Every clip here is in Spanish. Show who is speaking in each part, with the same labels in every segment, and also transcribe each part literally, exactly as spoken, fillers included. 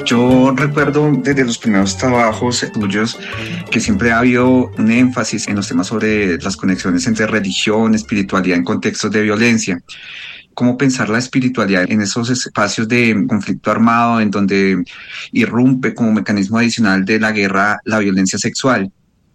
Speaker 1: Yo recuerdo desde los primeros trabajos tuyos que siempre ha habido un énfasis en los temas sobre las conexiones entre religión, espiritualidad en contextos de violencia. ¿Cómo pensar la espiritualidad en esos espacios de conflicto armado en donde irrumpe como mecanismo adicional de la guerra la violencia sexual?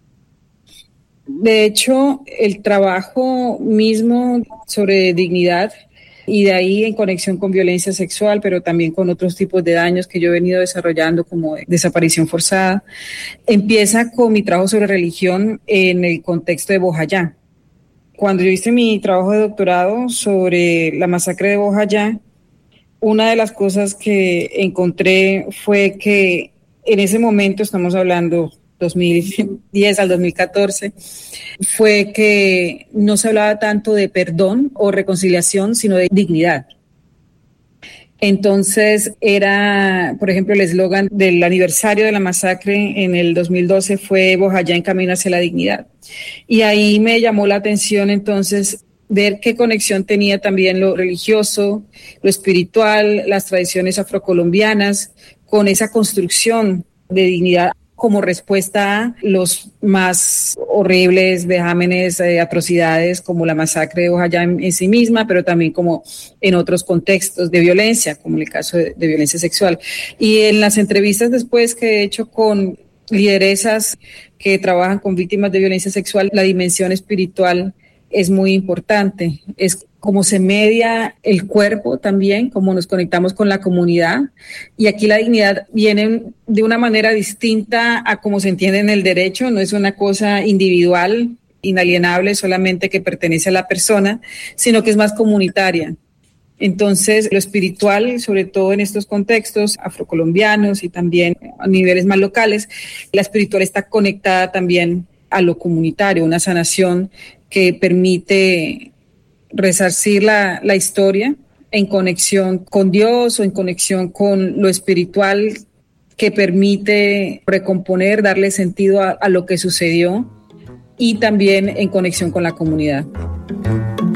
Speaker 2: De hecho, el trabajo mismo sobre dignidad y de ahí en conexión con violencia sexual, pero también con otros tipos de daños que yo he venido desarrollando como desaparición forzada, empieza con mi trabajo sobre religión en el contexto de Bojayá. Cuando yo hice mi trabajo de doctorado sobre la masacre de Bojayá, una de las cosas que encontré fue que en ese momento, estamos hablando dos mil diez al dos mil catorce, fue que no se hablaba tanto de perdón o reconciliación, sino de dignidad. Entonces era, por ejemplo, el eslogan del aniversario de la masacre en el dos mil doce fue Bojayá en camino hacia la dignidad. Y ahí me llamó la atención entonces ver qué conexión tenía también lo religioso, lo espiritual, las tradiciones afrocolombianas con esa construcción de dignidad como respuesta a los más horribles vejámenes, eh, atrocidades como la masacre de Bojayá en, en sí misma, pero también como en otros contextos de violencia, como el caso de, de violencia sexual. Y en las entrevistas después que he hecho con lideresas que trabajan con víctimas de violencia sexual, la dimensión espiritual es muy importante. Es cómo se media el cuerpo también, cómo nos conectamos con la comunidad. Y aquí la dignidad viene de una manera distinta a cómo se entiende en el derecho. No es una cosa individual, inalienable, solamente que pertenece a la persona, sino que es más comunitaria. Entonces, lo espiritual, sobre todo en estos contextos afrocolombianos y también a niveles más locales, la espiritual está conectada también a lo comunitario, una sanación que permite resarcir la, la historia en conexión con Dios o en conexión con lo espiritual que permite recomponer, darle sentido a, a lo que sucedió y también en conexión con la comunidad.